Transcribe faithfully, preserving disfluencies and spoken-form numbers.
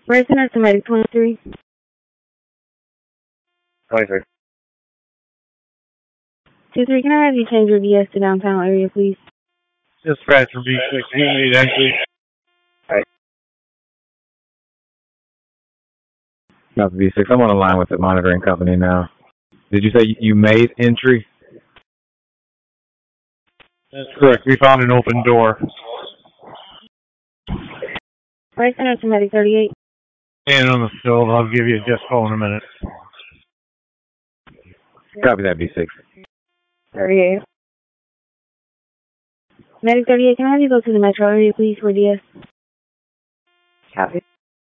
First Center to Medic twenty-three. twenty-three. two three, can I have you change your D S to downtown area, please? Dispatcher B six, you need entry. Right. Copy B six, I'm on the line with the monitoring company now. Did you say you made entry? That's correct. We found an open door. First Center to Medic thirty-eight. And on the stove, I'll give you a just call in a minute. Copy that, B six. thirty-eight. Medic thirty-eight, can I have you go to the metro area, please, for D S?